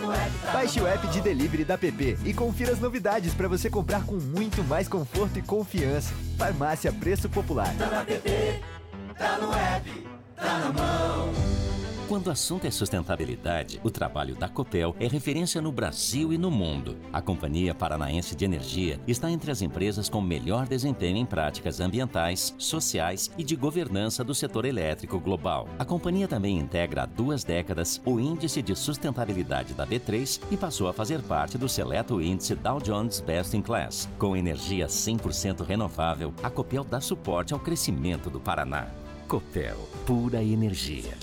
Baixe o app de delivery da PP e confira as novidades para você comprar com muito mais conforto e confiança. Farmácia Preço Popular. Tá na PP, tá no app, tá na mão. Quando o assunto é sustentabilidade, o trabalho da Copel é referência no Brasil e no mundo. A Companhia Paranaense de Energia está entre as empresas com melhor desempenho em práticas ambientais, sociais e de governança do setor elétrico global. A companhia também integra há 2 décadas o Índice de Sustentabilidade da B3 e passou a fazer parte do seleto índice Dow Jones Best in Class. Com energia 100% renovável, a Copel dá suporte ao crescimento do Paraná. Copel, pura energia.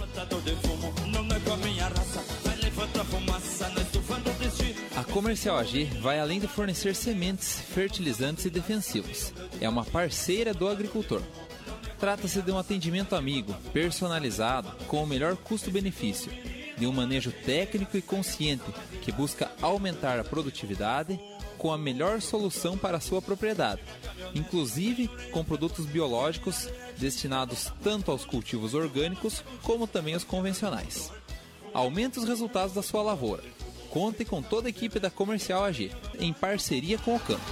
A Comercial AG vai além de fornecer sementes, fertilizantes e defensivos. É uma parceira do agricultor. Trata-se de um atendimento amigo, personalizado, com o melhor custo-benefício, de um manejo técnico e consciente que busca aumentar a produtividade com a melhor solução para a sua propriedade, inclusive com produtos biológicos destinados tanto aos cultivos orgânicos como também aos convencionais. Aumente os resultados da sua lavoura. Conte com toda a equipe da Comercial AG, em parceria com o campo.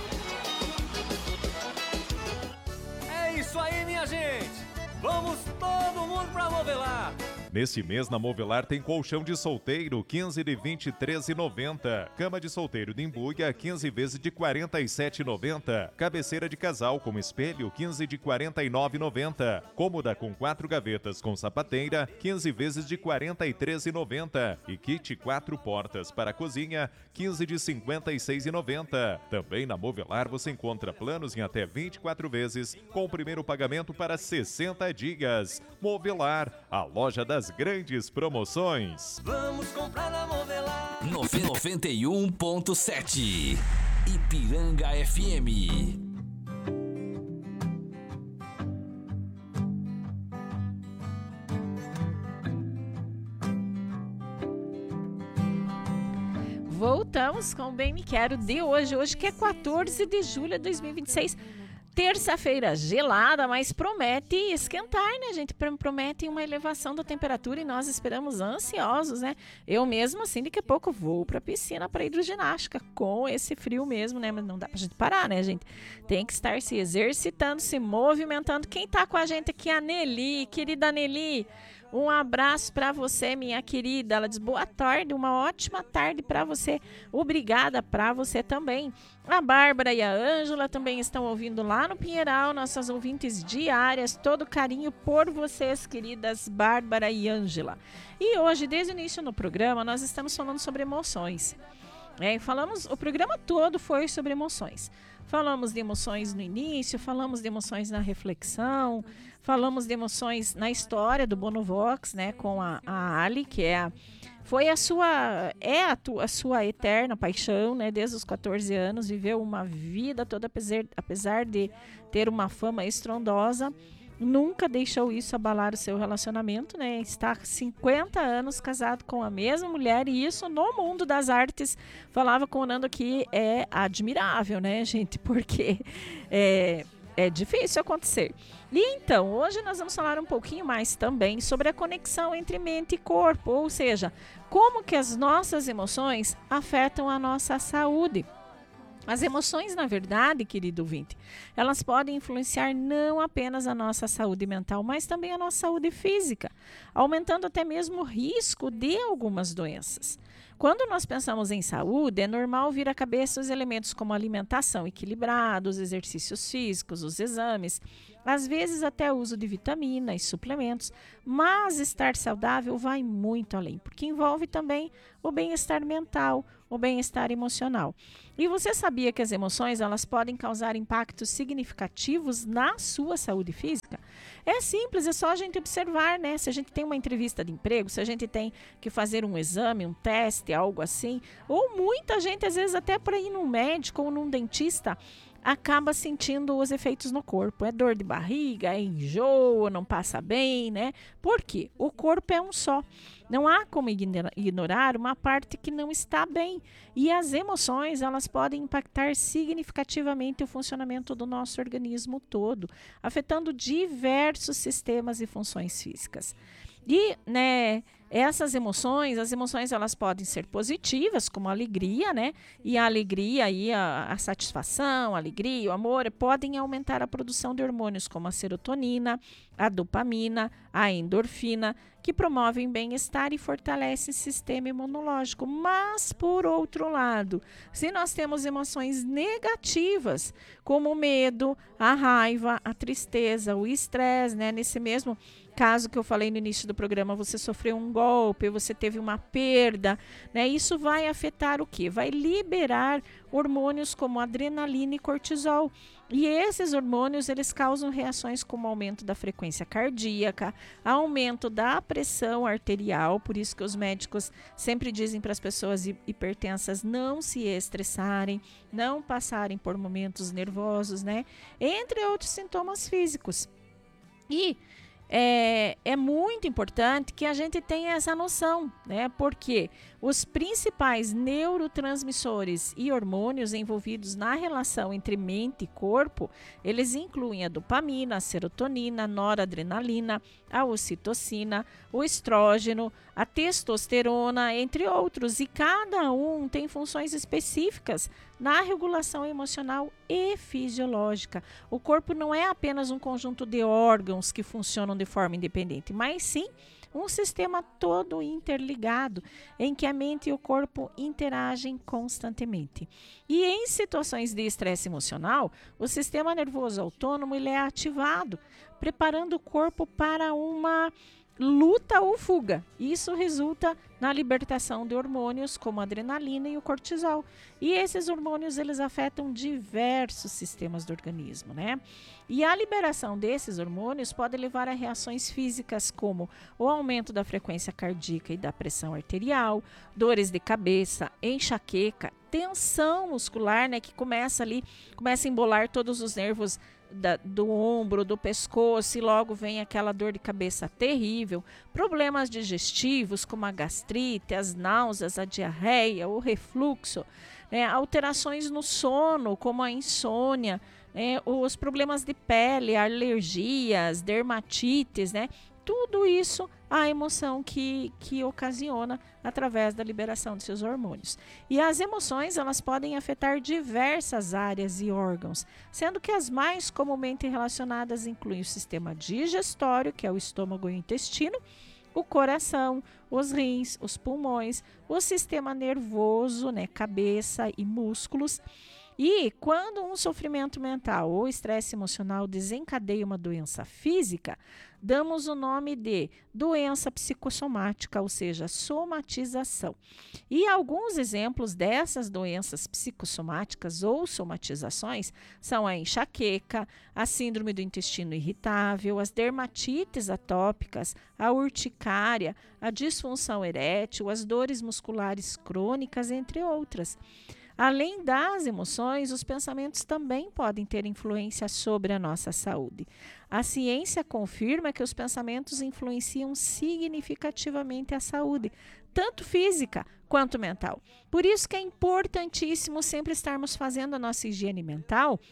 É isso aí, minha gente! Vamos todo mundo pra Movelar! Neste mês, na Movelar tem colchão de solteiro, 15 de R$ 23,90. Cama de solteiro de embuia, 15 vezes de R$ 47,90. Cabeceira de casal com espelho, 15 de R$ 49,90. Cômoda com 4 gavetas com sapateira, 15 vezes de R$ 43,90. E kit 4 portas para a cozinha, 15 de R$ 56,90. Também na Movelar você encontra planos em até 24 vezes, com o primeiro pagamento para 60 dias. Movelar, a loja das grandes promoções. Vamos comprar na Movelar. 91.7 Ipiranga FM. Voltamos com o Bem Me Quero de hoje que é 14 de julho de 2026. Terça-feira gelada, mas promete esquentar, né, gente? Promete uma elevação da temperatura e nós esperamos ansiosos, né? Eu mesmo, assim, daqui a pouco vou pra piscina para hidroginástica com esse frio mesmo, né? Mas não dá pra gente parar, né, gente? Tem que estar se exercitando, se movimentando. Quem tá com a gente aqui é a Nelly, querida Nelly. Um abraço para você, minha querida. Ela diz boa tarde, uma ótima tarde para você. Obrigada para você também. A Bárbara e a Ângela também estão ouvindo lá no Pinheiral, nossas ouvintes diárias. Todo carinho por vocês, queridas Bárbara e Ângela. E hoje, desde o início no programa, nós estamos falando sobre emoções. O programa todo foi sobre emoções. Falamos de emoções no início, falamos de emoções na reflexão, falamos de emoções na história do Bonovox, né, com a Ali, que foi a sua eterna paixão, né, desde os 14 anos, viveu uma vida toda, apesar de ter uma fama estrondosa, nunca deixou isso abalar o seu relacionamento, né? Está há 50 anos casado com a mesma mulher e isso no mundo das artes, falava com o Nando aqui, é admirável, né, gente? Porque é difícil acontecer. E então, hoje nós vamos falar um pouquinho mais também sobre a conexão entre mente e corpo, ou seja, como que as nossas emoções afetam a nossa saúde. As emoções, na verdade, querido ouvinte, elas podem influenciar não apenas a nossa saúde mental, mas também a nossa saúde física, aumentando até mesmo o risco de algumas doenças. Quando nós pensamos em saúde, é normal vir à cabeça os elementos como alimentação equilibrada, os exercícios físicos, os exames, às vezes até o uso de vitaminas, suplementos, mas estar saudável vai muito além, porque envolve também o bem-estar mental, o bem-estar emocional. E você sabia que as emoções elas podem causar impactos significativos na sua saúde física? É simples, é só a gente observar, né? Se a gente tem uma entrevista de emprego, se a gente tem que fazer um exame, um teste, algo assim, ou muita gente, às vezes até para ir num médico ou num dentista, acaba sentindo os efeitos no corpo. É dor de barriga, é enjoo, não passa bem, né? Por quê? O corpo é um só. Não há como ignorar uma parte que não está bem. E as emoções, elas podem impactar significativamente o funcionamento do nosso organismo todo, afetando diversos sistemas e funções físicas. E, né, essas emoções, as emoções elas podem ser positivas, como a alegria, né? E a alegria e a satisfação, a alegria, o amor, podem aumentar a produção de hormônios como a serotonina, a dopamina, a endorfina, que promovem bem-estar e fortalecem o sistema imunológico. Mas, por outro lado, se nós temos emoções negativas, como o medo, a raiva, a tristeza, o estresse, né? Nesse mesmo caso que eu falei no início do programa, você sofreu um golpe, você teve uma perda, né? Isso vai afetar o quê? Vai liberar hormônios como adrenalina e cortisol. E esses hormônios, eles causam reações como aumento da frequência cardíaca, aumento da pressão arterial, por isso que os médicos sempre dizem para as pessoas hipertensas não se estressarem, não passarem por momentos nervosos, né? Entre outros sintomas físicos. E é muito importante que a gente tenha essa noção, né? Porque os principais neurotransmissores e hormônios envolvidos na relação entre mente e corpo, eles incluem a dopamina, a serotonina, a noradrenalina, a ocitocina, o estrógeno, a testosterona, entre outros. E cada um tem funções específicas na regulação emocional e fisiológica. O corpo não é apenas um conjunto de órgãos que funcionam de forma independente, mas sim um sistema todo interligado, em que a mente e o corpo interagem constantemente. E em situações de estresse emocional, o sistema nervoso autônomo ele é ativado, preparando o corpo para uma luta ou fuga. Isso resulta na libertação de hormônios como a adrenalina e o cortisol. E esses hormônios eles afetam diversos sistemas do organismo, né? E a liberação desses hormônios pode levar a reações físicas como o aumento da frequência cardíaca e da pressão arterial, dores de cabeça, enxaqueca, tensão muscular, né, que começa a embolar todos os nervos do ombro, do pescoço, e logo vem aquela dor de cabeça terrível, problemas digestivos como a gastrite, as náuseas, a diarreia, o refluxo, né, alterações no sono como a insônia, os problemas de pele, alergias, dermatites, né? Tudo isso a emoção que ocasiona através da liberação de seus hormônios. E as emoções, elas podem afetar diversas áreas e órgãos, sendo que as mais comumente relacionadas incluem o sistema digestório, que é o estômago e o intestino, o coração, os rins, os pulmões, o sistema nervoso, né, cabeça e músculos. E quando um sofrimento mental ou estresse emocional desencadeia uma doença física, damos o nome de doença psicossomática, ou seja, somatização. E alguns exemplos dessas doenças psicossomáticas ou somatizações são a enxaqueca, a síndrome do intestino irritável, as dermatites atópicas, a urticária, a disfunção erétil, as dores musculares crônicas, entre outras. Além das emoções, os pensamentos também podem ter influência sobre a nossa saúde. A ciência confirma que os pensamentos influenciam significativamente a saúde, tanto física quanto mental. Por isso que é importantíssimo sempre estarmos fazendo a nossa higiene mental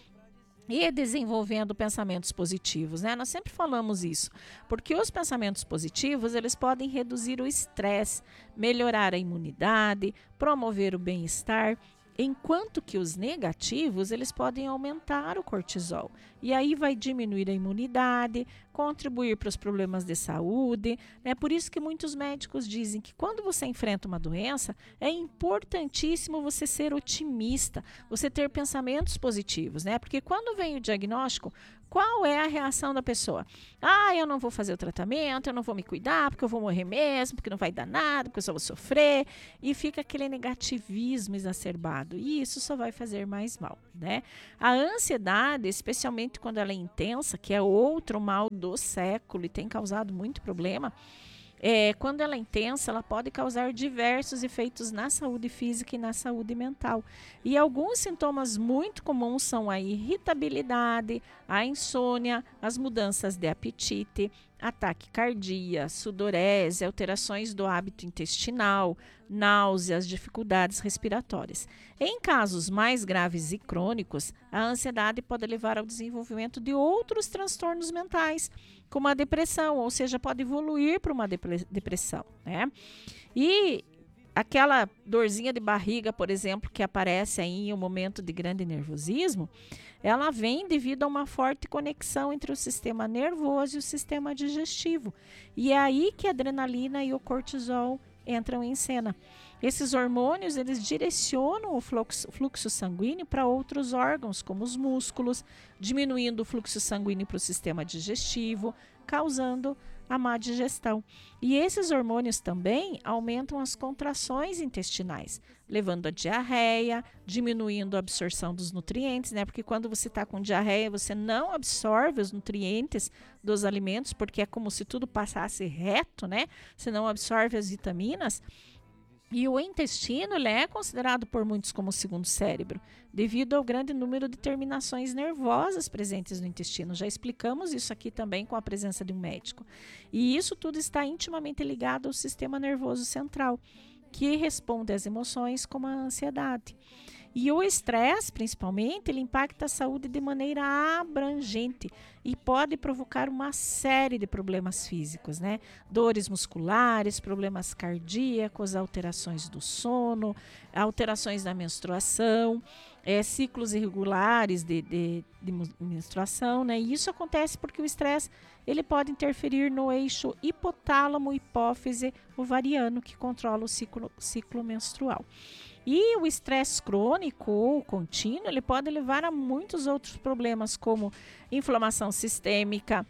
e desenvolvendo pensamentos positivos, né? Nós sempre falamos isso, porque os pensamentos positivos, eles podem reduzir o estresse, melhorar a imunidade, promover o bem-estar, enquanto que os negativos, eles podem aumentar o cortisol. E aí vai diminuir a imunidade, contribuir para os problemas de saúde. É por isso que muitos médicos dizem que quando você enfrenta uma doença, é importantíssimo você ser otimista, você ter pensamentos positivos, né? Porque quando vem o diagnóstico, qual é a reação da pessoa? Eu não vou fazer o tratamento, eu não vou me cuidar, porque eu vou morrer mesmo, porque não vai dar nada, porque eu só vou sofrer. E fica aquele negativismo exacerbado. E isso só vai fazer mais mal, né? A ansiedade, especialmente quando ela é intensa, que é outro mal do século e tem causado muito problema, quando ela é intensa, ela pode causar diversos efeitos na saúde física e na saúde mental. E alguns sintomas muito comuns são a irritabilidade, a insônia, as mudanças de apetite, ataque cardíaco, sudorese, alterações do hábito intestinal, náuseas, dificuldades respiratórias. Em casos mais graves e crônicos, a ansiedade pode levar ao desenvolvimento de outros transtornos mentais, como a depressão, ou seja, pode evoluir para uma depressão, né? E aquela dorzinha de barriga, por exemplo, que aparece aí em um momento de grande nervosismo, ela vem devido a uma forte conexão entre o sistema nervoso e o sistema digestivo. E é aí que a adrenalina e o cortisol entram em cena. Esses hormônios, eles direcionam o fluxo sanguíneo para outros órgãos, como os músculos, diminuindo o fluxo sanguíneo para o sistema digestivo, causando a má digestão. E esses hormônios também aumentam as contrações intestinais, levando a diarreia, diminuindo a absorção dos nutrientes, né? Porque quando você está com diarreia, você não absorve os nutrientes dos alimentos, porque é como se tudo passasse reto, né? Você não absorve as vitaminas. E o intestino, ele é considerado por muitos como o segundo cérebro, devido ao grande número de terminações nervosas presentes no intestino. Já explicamos isso aqui também com a presença de um médico. E isso tudo está intimamente ligado ao sistema nervoso central, que responde às emoções como a ansiedade. E o estresse, principalmente, ele impacta a saúde de maneira abrangente e pode provocar uma série de problemas físicos, né? Dores musculares, problemas cardíacos, alterações do sono, alterações da menstruação, ciclos irregulares de menstruação, né? E isso acontece porque o estresse ele pode interferir no eixo hipotálamo-hipófise ovariano, que controla o ciclo menstrual. E o estresse crônico ou contínuo, ele pode levar a muitos outros problemas, como inflamação sistêmica,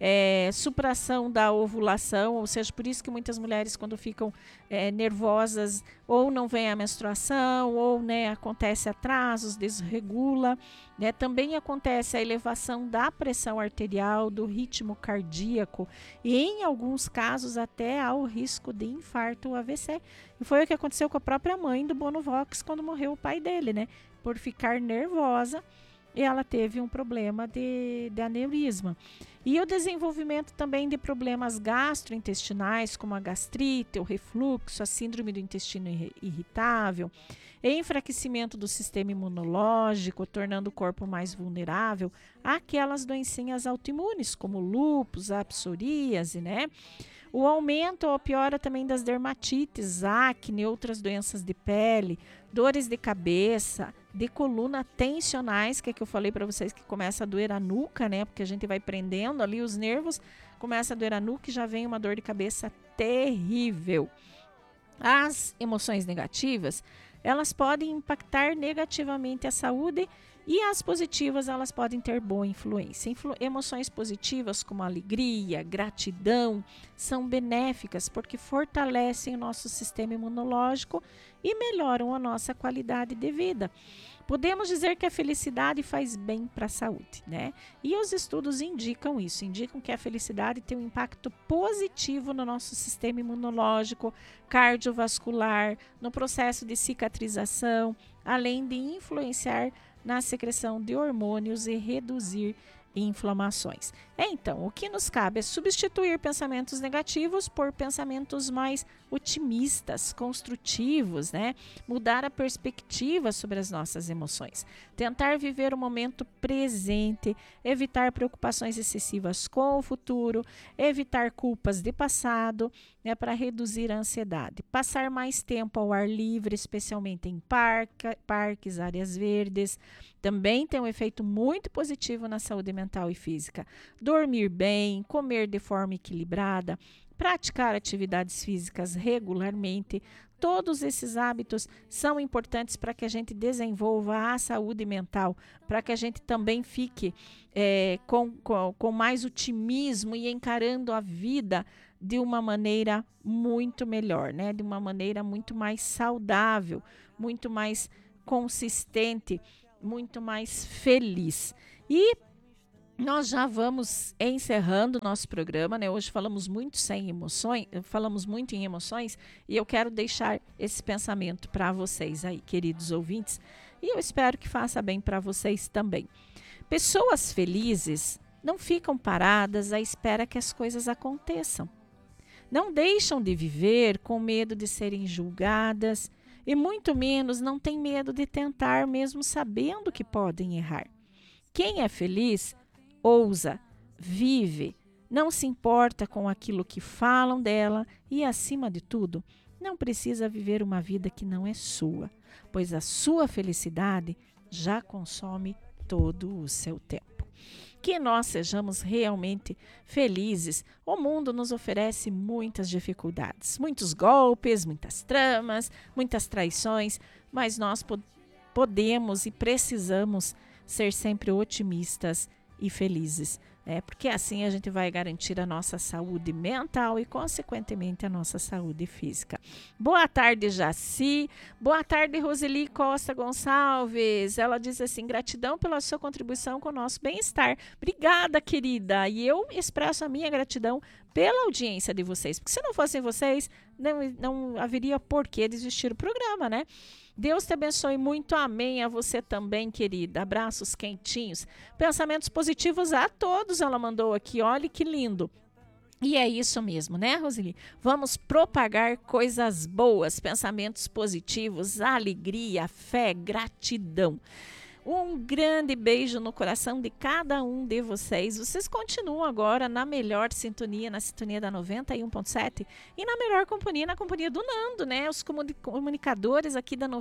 supressão da ovulação, ou seja, por isso que muitas mulheres, quando ficam nervosas, ou não vem a menstruação, ou, né, acontece atrasos, desregula, né? Também acontece a elevação da pressão arterial, do ritmo cardíaco, e em alguns casos até ao risco de infarto ou AVC. E foi o que aconteceu com a própria mãe do Bono Vox quando morreu o pai dele, né? Por ficar nervosa, e ela teve um problema de aneurisma. E o desenvolvimento também de problemas gastrointestinais, como a gastrite, o refluxo, a síndrome do intestino irritável, enfraquecimento do sistema imunológico, tornando o corpo mais vulnerável àquelas doencinhas autoimunes, como lúpus, a psoríase, né? O aumento ou piora também das dermatites, acne, outras doenças de pele, dores de cabeça, de coluna tensionais, que é que eu falei para vocês que começa a doer a nuca, né? Porque a gente vai prendendo ali os nervos, começa a doer a nuca e já vem uma dor de cabeça terrível. As emoções negativas, elas podem impactar negativamente a saúde, e as positivas, elas podem ter boa influência. Emoções positivas como alegria, gratidão, são benéficas porque fortalecem o nosso sistema imunológico e melhoram a nossa qualidade de vida. Podemos dizer que a felicidade faz bem para a saúde, né? E os estudos indicam isso, indicam que a felicidade tem um impacto positivo no nosso sistema imunológico, cardiovascular, no processo de cicatrização, além de influenciar na secreção de hormônios e reduzir inflamações. Então, o que nos cabe é substituir pensamentos negativos por pensamentos mais otimistas, construtivos, né? Mudar a perspectiva sobre as nossas emoções. Tentar viver o momento presente, evitar preocupações excessivas com o futuro, evitar culpas de passado, né, para reduzir a ansiedade. Passar mais tempo ao ar livre, especialmente em parques, áreas verdes, também tem um efeito muito positivo na saúde mental e física. Dormir bem, comer de forma equilibrada, praticar atividades físicas regularmente, todos esses hábitos são importantes para que a gente desenvolva a saúde mental, para que a gente também fique com mais otimismo e encarando a vida de uma maneira muito melhor, né? De uma maneira muito mais saudável, muito mais consistente, muito mais feliz. E nós já vamos encerrando o nosso programa, né? Hoje falamos muito em emoções, e eu quero deixar esse pensamento para vocês aí, queridos ouvintes, e eu espero que faça bem para vocês também. Pessoas felizes não ficam paradas à espera que as coisas aconteçam. Não deixam de viver com medo de serem julgadas e muito menos não têm medo de tentar, mesmo sabendo que podem errar. Quem é feliz, ousa, vive, não se importa com aquilo que falam dela e, acima de tudo, não precisa viver uma vida que não é sua, pois a sua felicidade já consome todo o seu tempo. Que nós sejamos realmente felizes. O mundo nos oferece muitas dificuldades, muitos golpes, muitas tramas, muitas traições, mas nós podemos e precisamos ser sempre otimistas e felizes, porque assim a gente vai garantir a nossa saúde mental e, consequentemente, a nossa saúde física. Boa tarde, Jaci. Boa tarde, Roseli Costa Gonçalves. Ela diz assim: gratidão pela sua contribuição com o nosso bem-estar. Obrigada, querida. E eu expresso a minha gratidão pela audiência de vocês, porque se não fossem vocês, não haveria por que desistir do programa, né? Deus te abençoe muito, amém, a você também, querida. Abraços quentinhos, pensamentos positivos a todos, ela mandou aqui, olha que lindo. E é isso mesmo, né, Roseli? Vamos propagar coisas boas, pensamentos positivos, alegria, fé, gratidão. Um grande beijo no coração de cada um de vocês. Vocês continuam agora na melhor sintonia, na sintonia da 91.7 e na melhor companhia, na companhia do Nando, né? Os comunicadores aqui da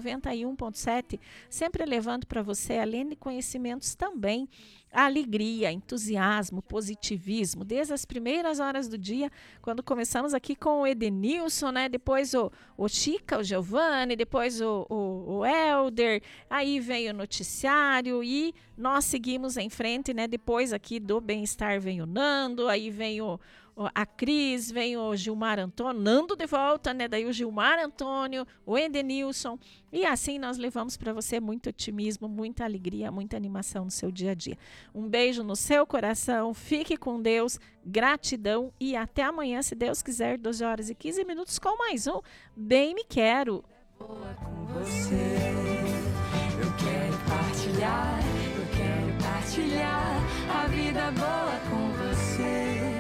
91.7, sempre levando para você, além de conhecimentos também, alegria, entusiasmo, positivismo, desde as primeiras horas do dia, quando começamos aqui com o Edenilson, né? Depois o Chica, o Giovanni, depois o Helder, aí veio o noticiário e nós seguimos em frente, né? Depois aqui do bem-estar vem o Nando, aí vem a Cris, vem o Gilmar Antônio, Nando de volta, né? Daí o Gilmar Antônio, o Edenilson, e assim nós levamos para você muito otimismo, muita alegria, muita animação no seu dia a dia. Um beijo no seu coração, fique com Deus, gratidão e até amanhã, se Deus quiser, 12h15 com mais um Bem Me Quero. Boa com você, eu quero partilhar a vida boa com você.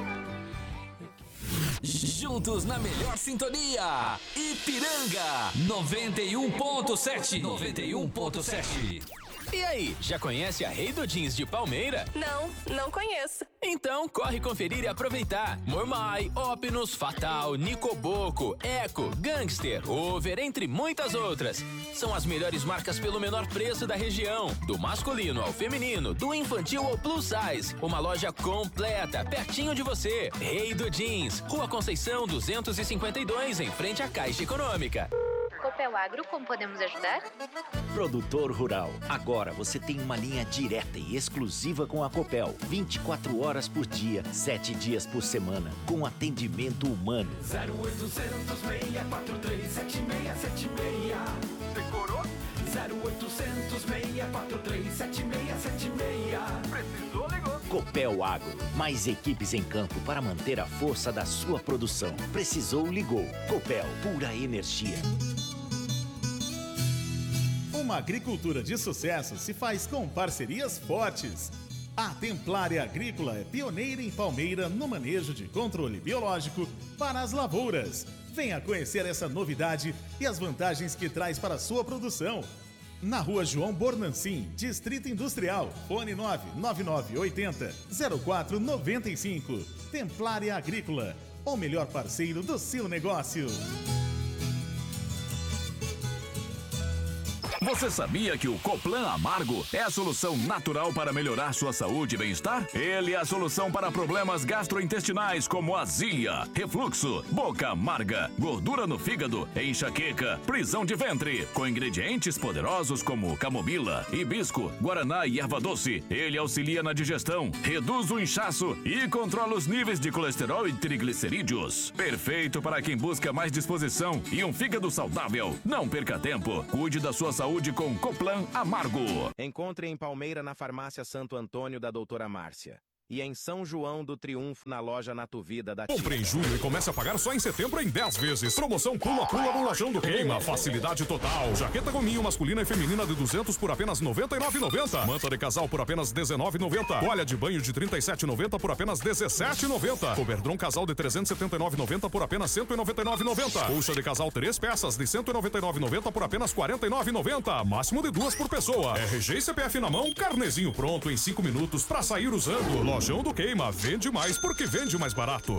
Juntos na melhor sintonia, Ipiranga 91.7. 91.7. E aí, já conhece a Rei do Jeans de Palmeira? Não conheço. Então corre conferir e aproveitar. Mormai, Opinus, Fatal, Nicoboco, Eco, Gangster, Over, entre muitas outras. São as melhores marcas pelo menor preço da região. Do masculino ao feminino, do infantil ao plus size. Uma loja completa, pertinho de você. Rei do Jeans, Rua Conceição 252, em frente à Caixa Econômica. Copel Agro, como podemos ajudar? Produtor rural, agora você tem uma linha direta e exclusiva com a Copel. 24 horas por dia, 7 dias por semana, com atendimento humano. 0800 643 7676. Decorou? 0800 643 7676. Precisou, ligou. Copel Agro, mais equipes em campo para manter a força da sua produção. Precisou, ligou. Copel, pura energia. Uma agricultura de sucesso se faz com parcerias fortes. A Templária Agrícola é pioneira em Palmeira no manejo de controle biológico para as lavouras. Venha conhecer essa novidade e as vantagens que traz para a sua produção. Na Rua João Bornancin, Distrito Industrial, fone 99980-0495. Templária Agrícola, o melhor parceiro do seu negócio. Você sabia que o Coplan Amargo é a solução natural para melhorar sua saúde e bem-estar? Ele é a solução para problemas gastrointestinais como azia, refluxo, boca amarga, gordura no fígado, enxaqueca, prisão de ventre. Com ingredientes poderosos como camomila, hibisco, guaraná e erva doce, ele auxilia na digestão, reduz o inchaço e controla os níveis de colesterol e triglicerídeos. Perfeito para quem busca mais disposição e um fígado saudável. Não perca tempo, cuide da sua saúde com Coplan Amargo. Encontre em Palmeira na Farmácia Santo Antônio da Doutora Márcia. e em São João do Triunfo, na loja Natuvida da Compre em julho e comece a pagar só em setembro em 10 vezes. Promoção Pula-Pula no Lojão do Queima. Facilidade total. Jaqueta gominho masculina e feminina de 200 por apenas R$ 99,90. Manta de casal por apenas R$ 19,90. Toalha de banho de R$ 37,90 por apenas R$ 17,90. Coberdron casal de R$ 379,90 por apenas R$ 199,90. Colcha de casal 3 peças de R$ 199,90 por apenas R$ 49,90. Máximo de 2 por pessoa. RG e CPF na mão, carnezinho pronto em 5 minutos pra sair usando. Lojão do Queima. Vende mais porque vende mais barato.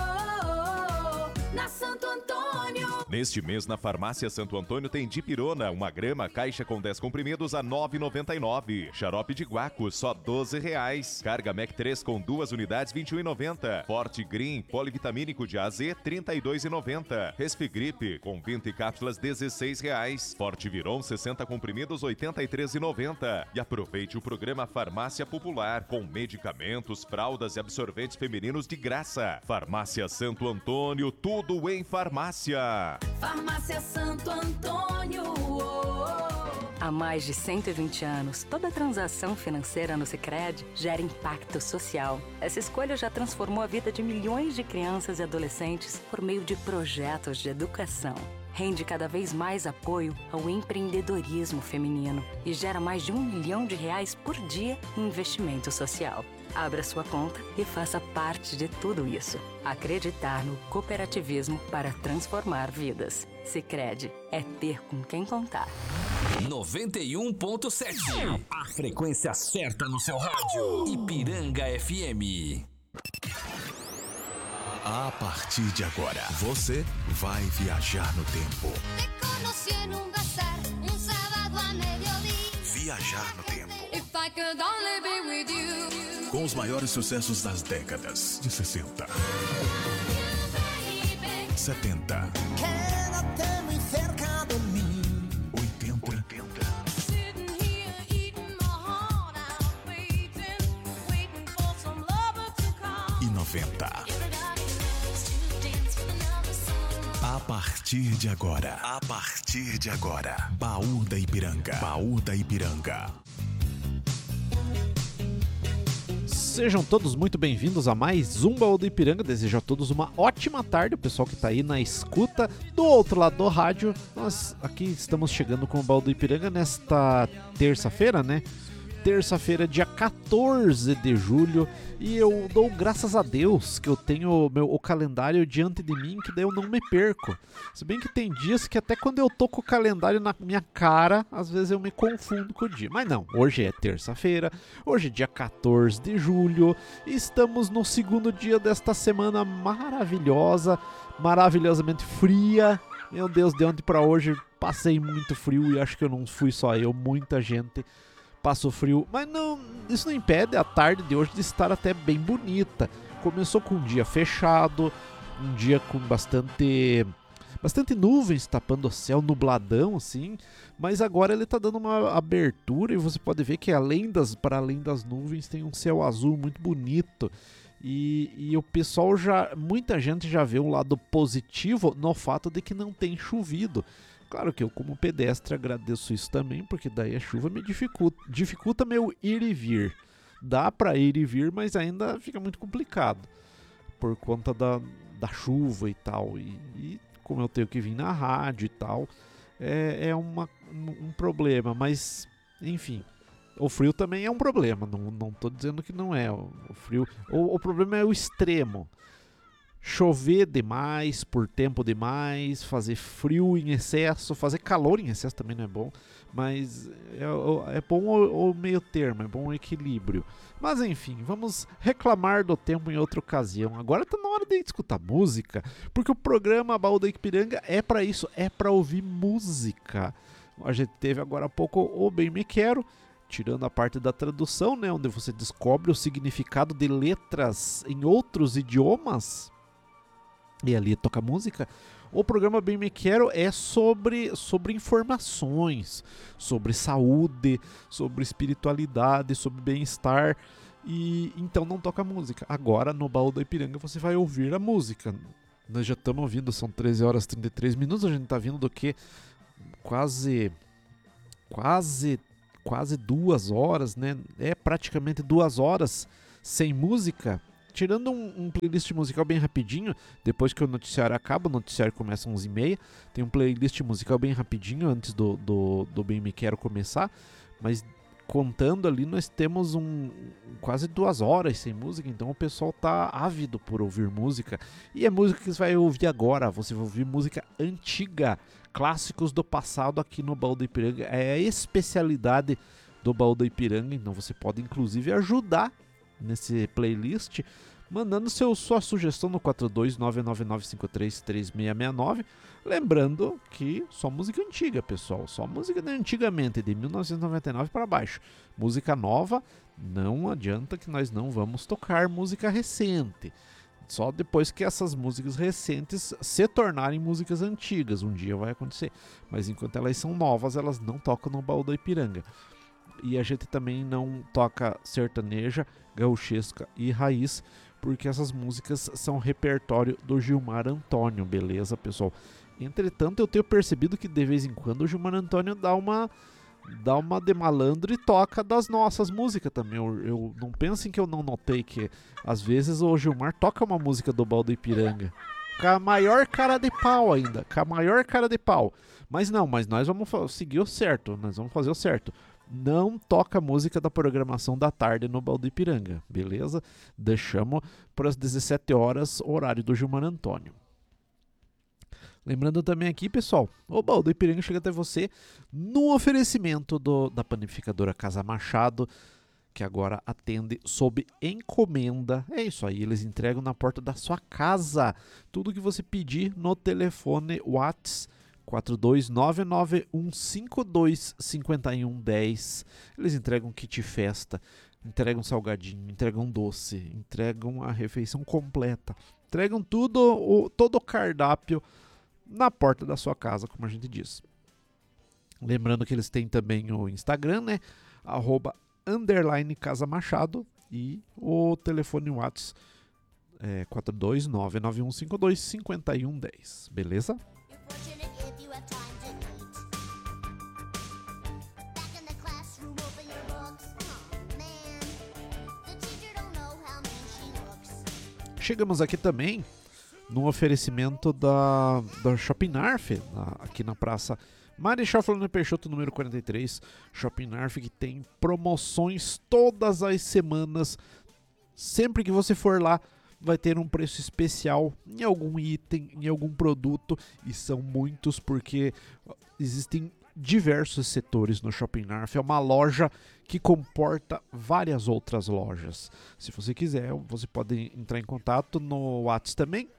Na Santo Antônio. Neste mês, na Farmácia Santo Antônio tem Dipirona, 1 grama, caixa com 10 comprimidos a R$ 9,99. Xarope de guaco, só R$ 12,00. Carga Mac 3 com 2 unidades, R$ 21,90. Forte Green, polivitamínico de A a Z, R$ 32,90. Resfigripe, com 20 cápsulas, R$ 16,00. Forte Viron, 60 comprimidos, R$ 83,90. E aproveite o programa Farmácia Popular, com medicamentos, fraldas e absorventes femininos de graça. Farmácia Santo Antônio, tudo em farmácia. Farmácia Santo Antônio. Há mais de 120 anos, toda transação financeira no Sicredi gera impacto social. Essa escolha já transformou a vida de milhões de crianças e adolescentes por meio de projetos de educação. Rende cada vez mais apoio ao empreendedorismo feminino e gera mais de R$ 1 milhão por dia em investimento social. Abra sua conta e faça parte de tudo isso. Acreditar no cooperativismo para transformar vidas. Sicredi é ter com quem contar. 91.7. A frequência certa no seu rádio. Ipiranga FM. A partir de agora, você vai viajar no tempo. Viajar no tempo. Com os maiores sucessos das décadas de 60, 70, 80 e 90. A partir de agora, Baú da Ipiranga. Baú da Ipiranga. Sejam todos muito bem-vindos a mais um Baú do Ipiranga. Desejo a todos uma ótima tarde, o pessoal que está aí na escuta do outro lado do rádio. Nós aqui estamos chegando com o Baú do Ipiranga nesta terça-feira, né? Terça-feira, dia 14 de julho, e eu dou graças a Deus que eu tenho o calendário diante de mim, que daí eu não me perco. Se bem que tem dias que até quando eu tô com o calendário na minha cara, às vezes eu me confundo com o dia. Mas não, hoje é terça-feira, hoje é dia 14 de julho, e estamos no segundo dia desta semana maravilhosa, maravilhosamente fria. Meu Deus, de ontem pra hoje passei muito frio, e acho que eu não fui só eu, muita gente passou frio, mas não, isso não impede a tarde de hoje de estar até bem bonita. Começou com um dia fechado, um dia com bastante nuvens tapando o céu, nubladão assim, mas agora ele tá dando uma abertura e você pode ver que para além das nuvens tem um céu azul muito bonito. E o pessoal muita gente já vê um lado positivo no fato de que não tem chovido. Claro que eu, como pedestre, agradeço isso também, porque daí a chuva me dificulta meu ir e vir. Dá pra ir e vir, mas ainda fica muito complicado por conta da chuva e tal. E como eu tenho que vir na rádio e tal, é um problema. Mas, enfim, o frio também é um problema. Não tô dizendo que não é. O frio, o problema é o extremo. Chover demais, por tempo demais, fazer frio em excesso, fazer calor em excesso também não é bom, mas é bom o meio termo, é bom o equilíbrio. Mas enfim, vamos reclamar do tempo em outra ocasião. Agora tá na hora de escutar música, porque o programa Baú da Ipiranga é pra isso, é pra ouvir música. A gente teve agora há pouco o Bem Me Quero, tirando a parte da tradução, né, onde você descobre o significado de letras em outros idiomas. E ali toca música. O programa Bem Me Quero é sobre informações, sobre saúde, sobre espiritualidade, sobre bem-estar. E então não toca música. Agora no Baú da Ipiranga você vai ouvir a música. Nós já estamos ouvindo, são 13 horas e 33 minutos. A gente está vindo do que? Quase 2 horas, né? É praticamente 2 horas sem música, tirando um playlist musical bem rapidinho, depois que o noticiário acaba, o noticiário começa às 11h30, tem um playlist musical bem rapidinho antes do Bem Me Quero começar, mas contando ali nós temos quase 2 horas sem música, então o pessoal tá ávido por ouvir música, e é música que você vai ouvir agora, você vai ouvir música antiga, clássicos do passado aqui no Baú do Ipiranga, é a especialidade do Baú do Ipiranga, então você pode inclusive ajudar nesse playlist, mandando sua sugestão no 42999533669, lembrando que só música antiga, pessoal, só música de antigamente, de 1999 para baixo. Música nova, não adianta que nós não vamos tocar música recente, só depois que essas músicas recentes se tornarem músicas antigas, um dia vai acontecer, mas enquanto elas são novas, elas não tocam no Baú do Ipiranga. E a gente também não toca sertaneja, gauchesca e raiz, porque essas músicas são repertório do Gilmar Antônio, beleza, pessoal? Entretanto, eu tenho percebido que de vez em quando o Gilmar Antônio dá uma de malandro e toca das nossas músicas também. Eu não pensem que eu não notei que às vezes o Gilmar toca uma música do Baú do Ipiranga com a maior cara de pau ainda, com a maior cara de pau. Mas nós vamos seguir o certo, nós vamos fazer o certo. Não toca música da programação da tarde no Baú do Ipiranga, beleza? Deixamos para as 17 horas, horário do Gilmar Antônio. Lembrando também aqui, pessoal, o Baú do Ipiranga chega até você no oferecimento da panificadora Casa Machado, que agora atende sob encomenda. É isso aí, eles entregam na porta da sua casa. Tudo que você pedir no telefone WhatsApp 42991525110. Eles entregam kit festa, entregam salgadinho, entregam doce, entregam a refeição completa, entregam todo o cardápio na porta da sua casa, como a gente diz. Lembrando que eles têm também o Instagram, né? @Casa Machado, e o telefone WhatsApp 42991525110, beleza? Chegamos aqui também no oferecimento da Shopping Narf, aqui na Praça Marechal Floriano Peixoto, número 43. Shopping Narf, que tem promoções todas as semanas. Sempre que você for lá, vai ter um preço especial em algum item, em algum produto, e são muitos porque existem diversos setores no Shopping Narf. É uma loja que comporta várias outras lojas. Se você quiser, você pode entrar em contato no WhatsApp também,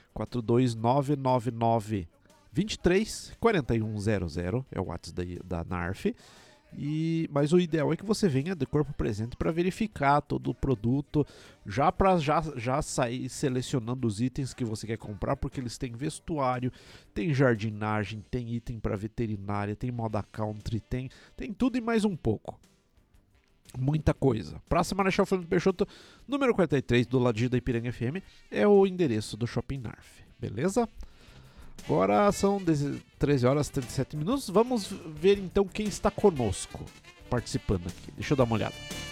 42999234100, é o WhatsApp da Narf. Mas o ideal é que você venha de corpo presente para verificar todo o produto, já sair selecionando os itens que você quer comprar, porque eles têm vestuário, tem jardinagem, tem item para veterinária, tem moda country, tem tudo e mais um pouco. Muita coisa. Praça Marechal Floriano Peixoto, número 43, do ladinho da Ipiranga FM, é o endereço do Shopping Narf, beleza? Agora são 13 horas e 37 minutos. Vamos ver então quem está conosco participando aqui. Deixa eu dar uma olhada.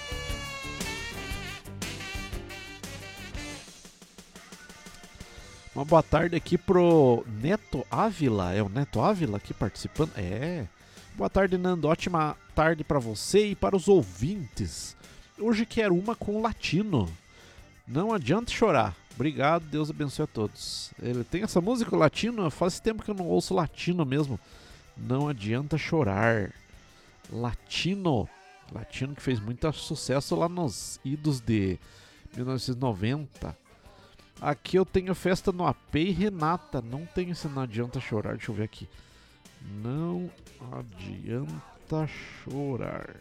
Uma boa tarde aqui pro Neto Ávila. É o Neto Ávila aqui participando? É. Boa tarde, Nando. Ótima tarde para você e para os ouvintes. Hoje quero uma com latino. Não adianta chorar. Obrigado, Deus abençoe a todos. Ele tem essa música latino, faz tempo que eu não ouço latino mesmo. Não adianta chorar. Latino que fez muito sucesso lá nos idos de 1990. Aqui eu tenho Festa no AP e Renata. Não tem esse Não Adianta Chorar, deixa eu ver aqui. Não adianta chorar.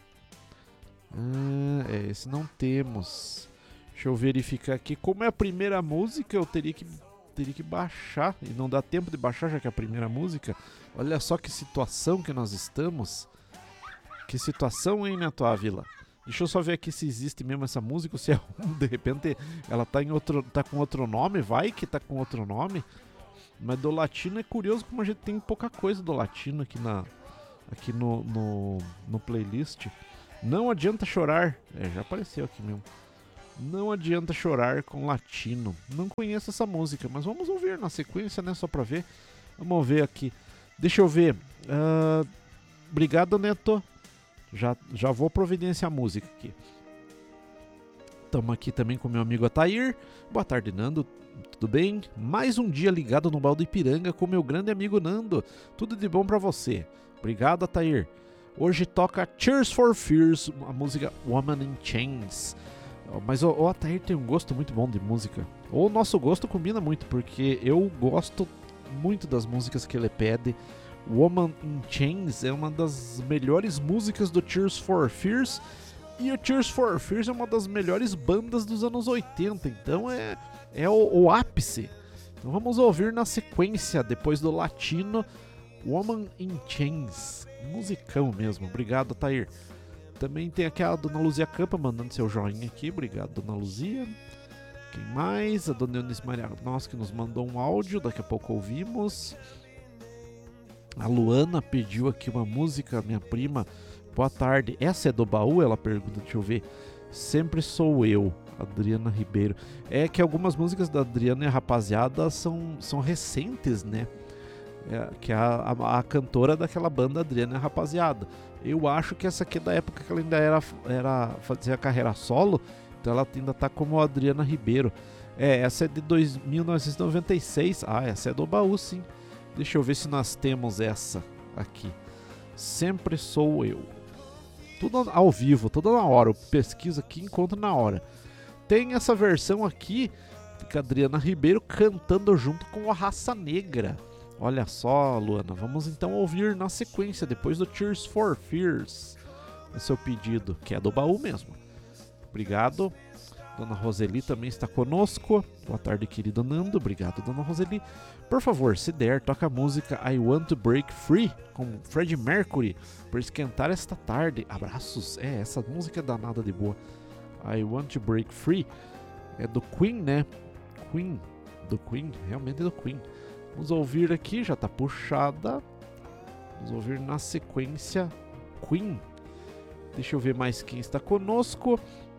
Esse não temos. Deixa eu verificar aqui. Como é a primeira música, eu teria que baixar. E não dá tempo de baixar, já que é a primeira música. Olha só que situação que nós estamos. Que situação, hein, Neto Ávila? Deixa eu só ver aqui se existe mesmo essa música. Ou se de repente ela tá com outro nome. Vai que tá com outro nome. Mas do latino é curioso como a gente tem pouca coisa do latino aqui no playlist. Não adianta chorar. Já apareceu aqui mesmo. Não Adianta Chorar com Latino. Não conheço essa música, mas vamos ouvir na sequência, né? Só pra ver. Vamos ver aqui. Deixa eu ver. Obrigado, Neto. Já vou providenciar a música aqui. Estamos aqui também com meu amigo Atair. Boa tarde, Nando. Tudo bem? Mais um dia ligado no Baldo Ipiranga com meu grande amigo Nando. Tudo de bom pra você. Obrigado, Atair. Hoje toca Tears for Fears, a música Woman in Chains. Mas o Atair tem um gosto muito bom de música. O nosso gosto combina muito, porque eu gosto muito das músicas que ele pede. Woman in Chains é uma das melhores músicas do Tears for Fears. E o Tears for Fears é uma das melhores bandas dos anos 80. Então é o ápice. Então vamos ouvir na sequência, depois do Latino, Woman in Chains. Musicão mesmo. Obrigado, Atair. Também tem aqui a Dona Luzia Campa mandando seu joinha aqui. Obrigado, Dona Luzia. Quem mais? A Dona Eunice Maria Nossa, que nos mandou um áudio. Daqui a pouco ouvimos. A Luana pediu aqui uma música, minha prima. Boa tarde. Essa é do baú? Ela pergunta, deixa eu ver. Sempre Sou Eu, Adriana Ribeiro. É que algumas músicas da Adriana e a rapaziada são recentes, né? Que é a cantora daquela banda Adriana e a rapaziada. Eu acho que essa aqui é da época que ela ainda fazia carreira solo. Então ela ainda tá como a Adriana Ribeiro. Essa é de 1996. Essa é do baú, sim. Deixa eu ver se nós temos essa aqui. Sempre Sou Eu. Tudo ao vivo, toda na hora. Eu pesquiso aqui e encontro na hora. Tem essa versão aqui com a Adriana Ribeiro cantando junto com a Raça Negra. Olha só, Luana. Vamos então ouvir na sequência, depois do Tears for Fears. O seu pedido, que é do baú mesmo. Obrigado. Dona Roseli também está conosco. Boa tarde, querido Nando. Obrigado, Dona Roseli. Por favor, se der, toca a música I Want to Break Free com Freddie Mercury para esquentar esta tarde. Abraços. Essa música é danada de boa. I Want to Break Free é do Queen, né? Do Queen, realmente é do Queen. Vamos ouvir aqui, já está puxada. Vamos ouvir na sequência Queen. Deixa eu ver mais quem está conosco.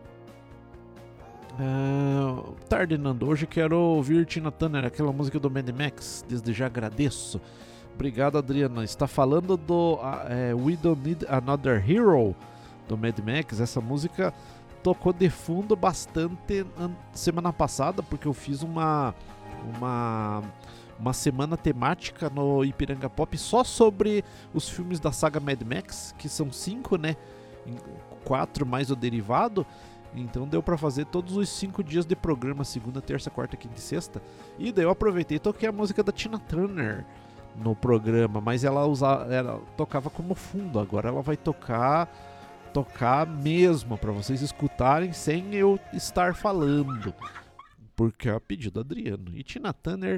Tarde, Nando. Hoje quero ouvir Tina Turner, aquela música do Mad Max. Desde já agradeço. Obrigado, Adriana. Está falando do We Don't Need Another Hero do Mad Max. Essa música tocou de fundo bastante semana passada, porque eu fiz uma semana temática no Ipiranga Pop só sobre os filmes da saga Mad Max, que são 5, né? 4 mais o derivado. Então deu pra fazer todos os 5 dias de programa, segunda, terça, quarta, quinta e sexta. E daí eu aproveitei e toquei a música da Tina Turner no programa, mas ela tocava como fundo. Agora ela vai tocar mesmo, pra vocês escutarem sem eu estar falando, porque é a pedido do Adriano. E Tina Turner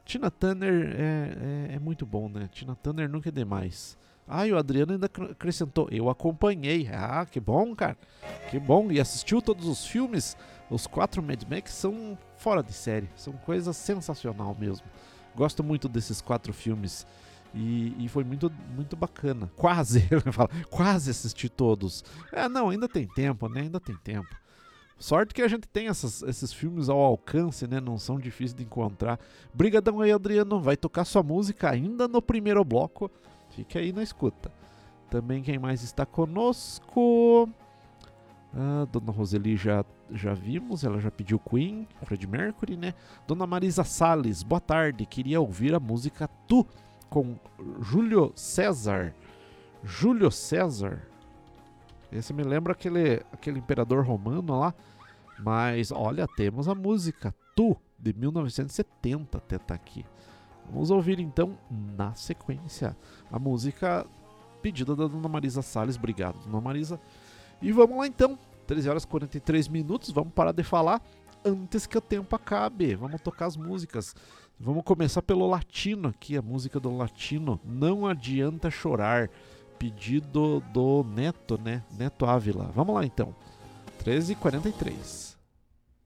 é muito bom, né? Tina Turner nunca é demais. E o Adriano ainda acrescentou, eu acompanhei. Que bom, cara. Que bom. E assistiu todos os filmes. Os 4 Mad Max são fora de série. São coisa sensacional mesmo. Gosto muito desses 4 filmes. E foi muito, muito bacana. Quase assisti todos. Não, ainda tem tempo, né? Ainda tem tempo. Sorte que a gente tem esses filmes ao alcance, né? Não são difíceis de encontrar. Brigadão aí, Adriano. Vai tocar sua música ainda no primeiro bloco. Fique aí na escuta. Também quem mais está conosco? Dona Roseli já vimos, ela já pediu Queen, Freddie Mercury, né? Dona Marisa Salles, boa tarde. Queria ouvir a música Tu, com Júlio César. Júlio César. Esse me lembra aquele imperador romano lá. Mas olha, temos a música Tu, de 1970, até tá aqui. Vamos ouvir então na sequência a música pedida da Dona Marisa Salles. Obrigado, Dona Marisa. E vamos lá então, 13 horas e 43 minutos. Vamos parar de falar antes que o tempo acabe. Vamos tocar as músicas. Vamos começar pelo Latino aqui, a música do Latino, Não Adianta Chorar, pedido do Neto, né? Neto Ávila. Vamos lá então, 13h43.